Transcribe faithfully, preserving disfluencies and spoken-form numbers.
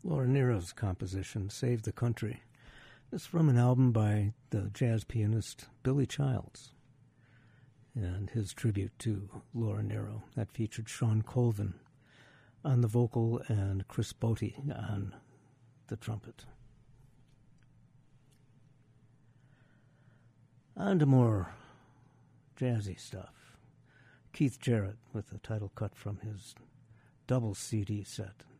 Laura Nyro's composition, Save the Country. It's from an album by the jazz pianist Billy Childs and his tribute to Laura Nyro. That featured Sean Colvin on the vocal and Chris Botti on the trumpet. On to more jazzy stuff. Keith Jarrett with a title cut from his double C D set,